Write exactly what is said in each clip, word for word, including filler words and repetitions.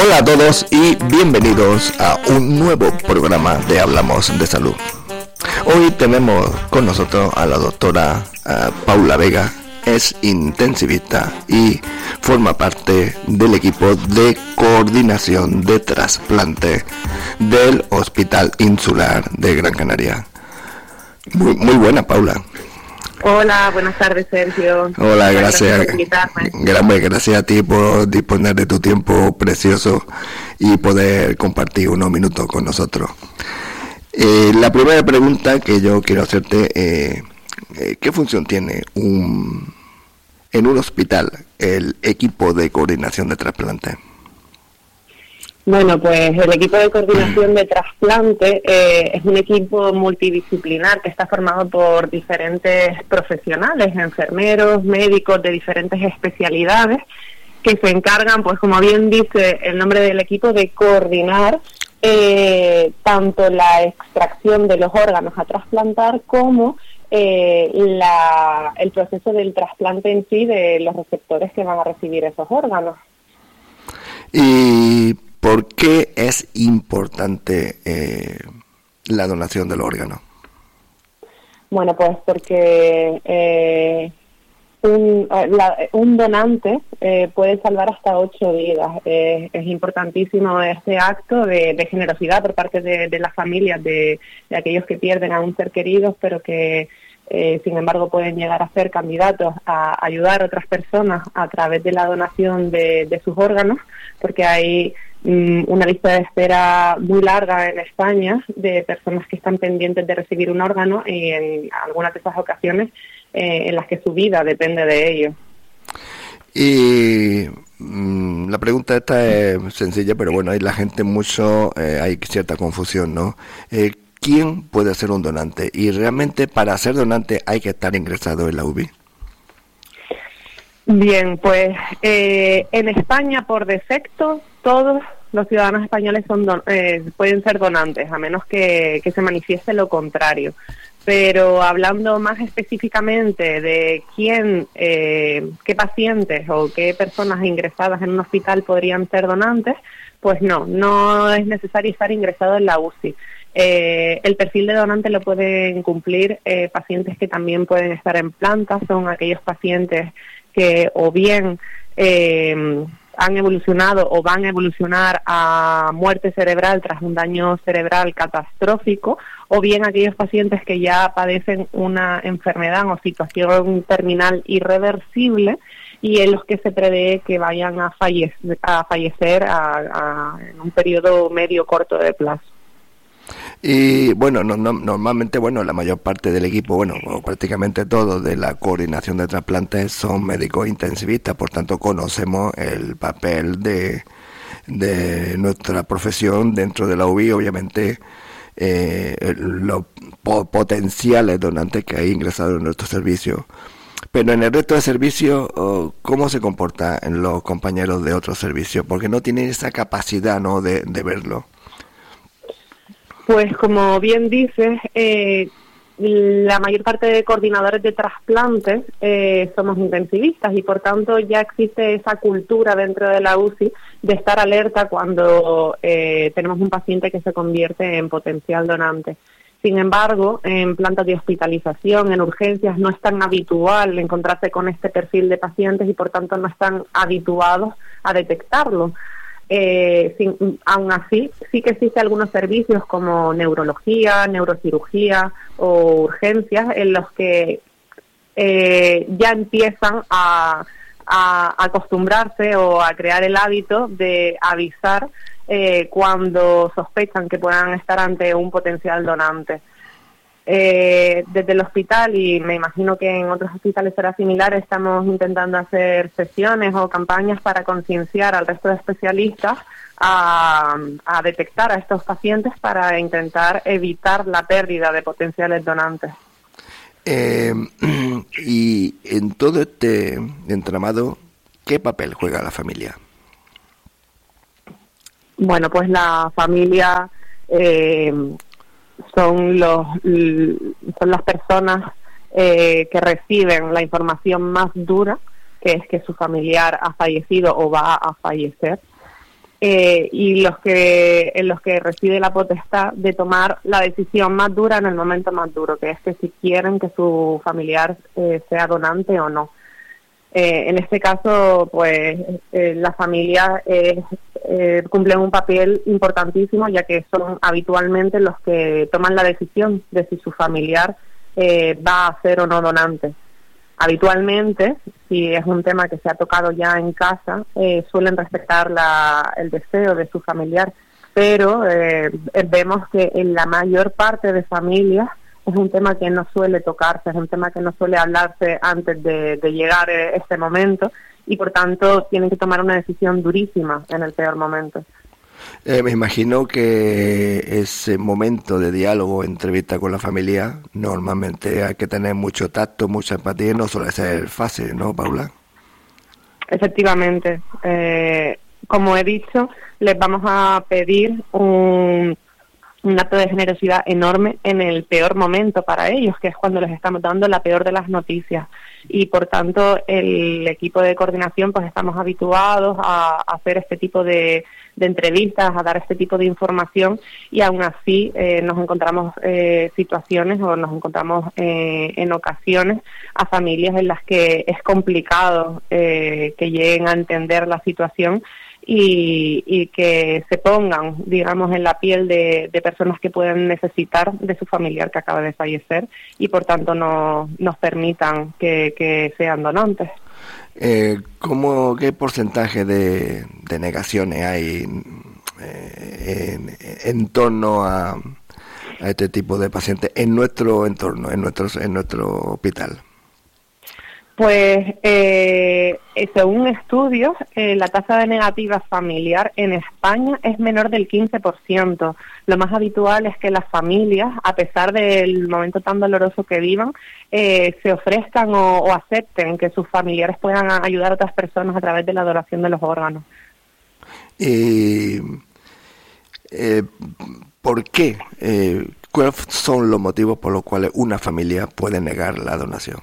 Hola a todos y bienvenidos a un nuevo programa de Hablamos de Salud. Hoy tenemos con nosotros a la doctora uh, Paula Vega. Es intensivista y forma parte del equipo de coordinación de trasplante del Hospital Insular de Gran Canaria. Muy, muy buena, Paula. Hola, buenas tardes, Sergio. Hola, gracias. Gracias, gracias a ti por disponer de tu tiempo precioso y poder compartir unos minutos con nosotros. Eh, la primera pregunta que yo quiero hacerte, eh, eh, ¿qué función tiene un en un hospital el equipo de coordinación de trasplante? Bueno, pues el equipo de coordinación de trasplante eh, es un equipo multidisciplinar que está formado por diferentes profesionales, enfermeros, médicos de diferentes especialidades, que se encargan, pues como bien dice el nombre del equipo, de coordinar eh, tanto la extracción de los órganos a trasplantar como eh, la, el proceso del trasplante en sí de los receptores que van a recibir esos órganos. Y ¿por qué es importante eh, la donación del órgano? Bueno, pues porque eh, un, la, un donante eh, puede salvar hasta ocho vidas. Eh, es importantísimo este acto de, de generosidad por parte de, de las familias, de, de aquellos que pierden a un ser querido, pero que eh, sin embargo pueden llegar a ser candidatos a ayudar a otras personas a través de la donación de, de sus órganos, porque hay una lista de espera muy larga en España de personas que están pendientes de recibir un órgano y en algunas de esas ocasiones eh, en las que su vida depende de ello. Y mmm, la pregunta esta es sencilla, pero bueno, hay la gente mucho, eh, hay cierta confusión, ¿no? Eh, ¿Quién puede ser un donante? Y realmente para ser donante hay que estar ingresado en la U B I. Bien, pues eh, en España por defecto todos los ciudadanos españoles son don, eh, pueden ser donantes, a menos que, que se manifieste lo contrario. Pero hablando más específicamente de quién, eh, qué pacientes o qué personas ingresadas en un hospital podrían ser donantes, pues no, no es necesario estar ingresado en la U C I. Eh, el perfil de donante lo pueden cumplir eh, pacientes que también pueden estar en planta, son aquellos pacientes que o bien eh, han evolucionado o van a evolucionar a muerte cerebral tras un daño cerebral catastrófico, o bien aquellos pacientes que ya padecen una enfermedad o situación terminal irreversible y en los que se prevé que vayan a fallecer, a fallecer a, a, en un periodo medio corto de plazo. Y bueno, no, no, normalmente, bueno, la mayor parte del equipo, bueno, o prácticamente todo de la coordinación de trasplantes son médicos intensivistas, por tanto conocemos el papel de, de nuestra profesión dentro de la U B I, obviamente eh, los po potenciales donantes que hay ingresados en nuestro servicio. Pero en el resto de servicios, ¿cómo se comportan los compañeros de otros servicios? Porque no tienen esa capacidad, ¿no?, de, de verlo. Pues como bien dices, eh, la mayor parte de coordinadores de trasplantes eh, somos intensivistas y por tanto ya existe esa cultura dentro de la U C I de estar alerta cuando eh, tenemos un paciente que se convierte en potencial donante. Sin embargo, en plantas de hospitalización, en urgencias, no es tan habitual encontrarse con este perfil de pacientes y por tanto no están habituados a detectarlo. Eh, sin, aún así, sí que existen algunos servicios como neurología, neurocirugía o urgencias en los que eh, ya empiezan a, a acostumbrarse o a crear el hábito de avisar eh, cuando sospechan que puedan estar ante un potencial donante. Eh, desde el hospital, y me imagino que en otros hospitales será similar, estamos intentando hacer sesiones o campañas para concienciar al resto de especialistas a, a detectar a estos pacientes para intentar evitar la pérdida de potenciales donantes. Eh, y en todo este entramado, ¿qué papel juega la familia? Bueno, pues la familia eh, son los son las personas eh, que reciben la información más dura, que es que su familiar ha fallecido o va a fallecer. eh, y los que en los que reside la potestad de tomar la decisión más dura en el momento más duro, que es que si quieren que su familiar eh, sea donante o no. Eh, en este caso, pues eh, las familias eh, eh, cumplen un papel importantísimo, ya que son habitualmente los que toman la decisión de si su familiar eh, va a ser o no donante. Habitualmente, si es un tema que se ha tocado ya en casa, eh, suelen respetar la, el deseo de su familiar, pero eh, vemos que en la mayor parte de familias es un tema que no suele tocarse, es un tema que no suele hablarse antes de, de llegar este momento, y por tanto tienen que tomar una decisión durísima en el peor momento. Eh, me imagino que ese momento de diálogo, entrevista con la familia, normalmente hay que tener mucho tacto, mucha empatía, y no suele ser fácil, ¿no, Paula? Efectivamente. Eh, como he dicho, les vamos a pedir un... un acto de generosidad enorme en el peor momento para ellos, que es cuando les estamos dando la peor de las noticias. Y por tanto, el equipo de coordinación, pues estamos habituados a, a hacer este tipo de, de entrevistas, a dar este tipo de información, y aún así eh, nos encontramos eh, situaciones o nos encontramos eh, en ocasiones a familias en las que es complicado eh, que lleguen a entender la situación, Y, y que se pongan, digamos, en la piel de, de personas que pueden necesitar de su familiar que acaba de fallecer, y por tanto no nos permitan que, que sean donantes. Eh, ¿cómo, ¿Qué porcentaje de, de negaciones hay eh, en, en torno a, a este tipo de pacientes en nuestro entorno, en nuestro, en nuestro hospital? Pues eh, según estudios, eh, la tasa de negativa familiar en España es menor del quince por ciento. Lo más habitual es que las familias, a pesar del momento tan doloroso que vivan, eh, se ofrezcan o, o acepten que sus familiares puedan ayudar a otras personas a través de la donación de los órganos. ¿Y eh, por qué? Eh, ¿Cuáles son los motivos por los cuales una familia puede negar la donación?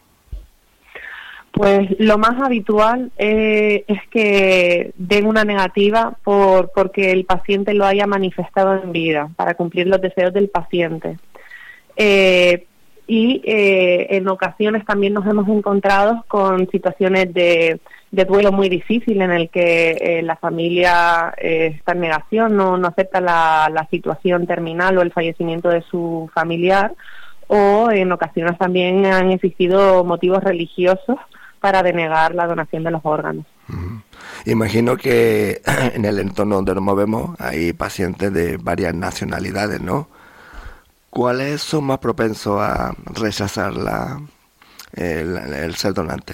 Pues lo más habitual eh, es que den una negativa por porque el paciente lo haya manifestado en vida, para cumplir los deseos del paciente. Eh, y eh, en ocasiones también nos hemos encontrado con situaciones de, de duelo muy difícil, en el que eh, la familia eh, está en negación, no, no acepta la, la situación terminal o el fallecimiento de su familiar, o en ocasiones también han existido motivos religiosos para denegar la donación de los órganos. Uh-huh. Imagino que en el entorno donde nos movemos hay pacientes de varias nacionalidades, ¿no? ¿Cuáles son más propensos a rechazar la, el, el ser donante?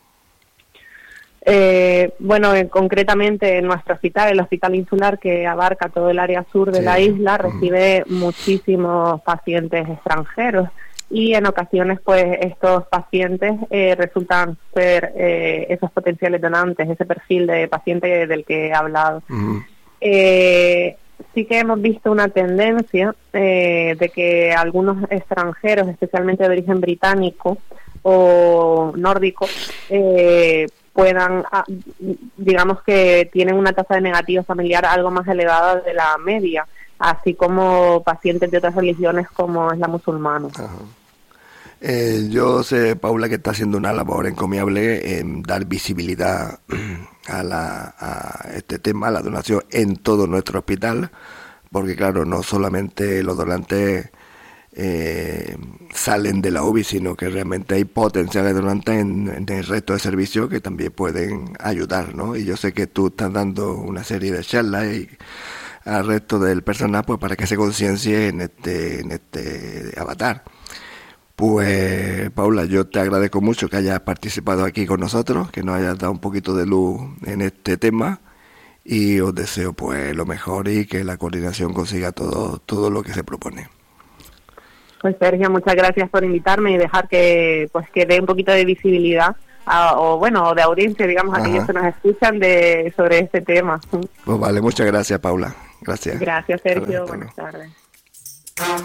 Eh, bueno, eh, concretamente en nuestro hospital, el Hospital Insular, que abarca todo el área sur de sí. la isla, recibe uh-huh. muchísimos pacientes extranjeros. Y en ocasiones, pues, estos pacientes eh, resultan ser eh, esos potenciales donantes, ese perfil de paciente del que he hablado. Uh-huh. Eh, sí que hemos visto una tendencia eh, de que algunos extranjeros, especialmente de origen británico o nórdico, eh, puedan, digamos que tienen una tasa de negativa familiar algo más elevada de la media, así como pacientes de otras religiones como es la musulmana. Ajá. Eh, yo sé, Paula, que está haciendo una labor encomiable en dar visibilidad a, la, a este tema, la donación, en todo nuestro hospital, porque claro, no solamente los donantes eh, salen de la U B I, sino que realmente hay potenciales donantes en, en el resto de servicios que también pueden ayudar, ¿no? Y yo sé que tú estás dando una serie de charlas y al resto del personal, pues para que se conciencie en este, en este avatar. Pues, Paula, yo te agradezco mucho que hayas participado aquí con nosotros, que nos hayas dado un poquito de luz en este tema, y os deseo pues lo mejor y que la coordinación consiga todo todo lo que se propone. Pues Sergio, muchas gracias por invitarme y dejar que pues que dé un poquito de visibilidad a, o bueno, de audiencia, digamos, a aquellos que nos escuchan de sobre este tema. Pues vale, muchas gracias, Paula. Gracias. Gracias, Sergio. Buenas tardes.